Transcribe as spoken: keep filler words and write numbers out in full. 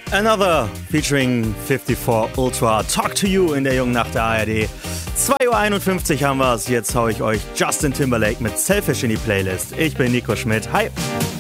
Another featuring fifty-four Ultra. Talk to You in der Jungen Nacht der A R D. zwei Uhr einundfünfzig haben wir es. Jetzt hau ich euch Justin Timberlake mit Selfish in die Playlist. Ich bin Nico Schmidt. Hi.